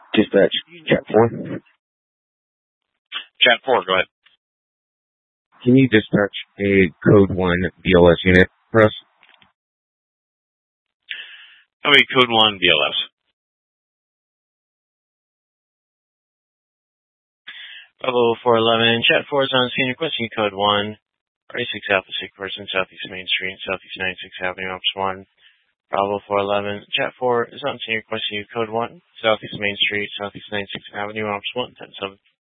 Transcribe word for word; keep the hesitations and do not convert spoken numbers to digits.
Dispatch, chat four. Chat four, go ahead. Can you dispatch a code one B L S unit for us? How many code one B L S? Bravo four eleven, chat four is on scene requesting code one. R six Alpha six person, Southeast Main Street, Southeast ninety-sixth Avenue, Ops one. Bravo four eleven, chat four is on scene requesting code one. Southeast Main Street, Southeast ninety-sixth Avenue, Ops one, ten seven.